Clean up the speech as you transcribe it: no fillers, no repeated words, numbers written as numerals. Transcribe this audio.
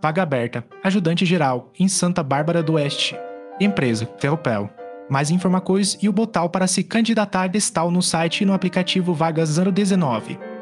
vaga aberta, ajudante geral, em Santa Bárbara do Oeste. Empresa, Ferropel. Mais informações e o botão para se candidatar está no site e no aplicativo Vagas 019.